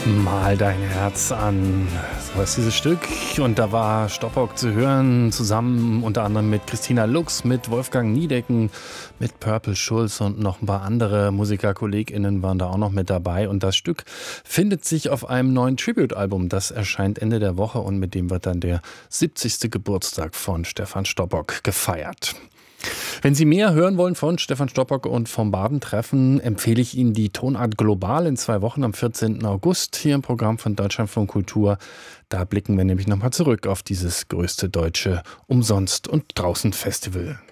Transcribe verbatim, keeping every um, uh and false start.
Mal dein Herz an. So ist dieses Stück. Und da war Stoppock zu hören, zusammen unter anderem mit Christina Lux, mit Wolfgang Niedecken, mit Purple Schulz und noch ein paar andere MusikerkollegInnen waren da auch noch mit dabei. Und das Stück findet sich auf einem neuen Tribute-Album. Das erscheint Ende der Woche und mit dem wird dann der siebzigste Geburtstag von Stefan Stoppock gefeiert. Wenn Sie mehr hören wollen von Stefan Stoppock und vom Badentreffen, empfehle ich Ihnen die Tonart Global in zwei Wochen am vierzehnten August hier im Programm von Deutschlandfunk Kultur. Da blicken wir nämlich nochmal zurück auf dieses größte deutsche Umsonst- und Draußen-Festival.